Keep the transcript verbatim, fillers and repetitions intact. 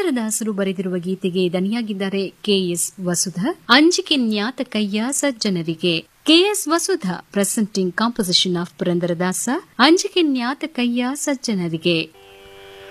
ಪುರಂದರದಾಸರು ಬರೆದಿರುವ ಗೀತೆಗೆ ದನಿಯಾಗಿದ್ದಾರೆ ಕೆಎಸ್ ವಸುಧಾ. ಅಂಜಿಕೆ ನ್ಯಾತ ಕಯ್ಯ ಸಜ್ಜನರಿಗೆ. KS Vasudha presenting composition of Purandaradasa. ಅಂಜಿಕೆ ನ್ಯಾತ ಕಯ್ಯ ಸಜ್ಜನರಿಗೆ.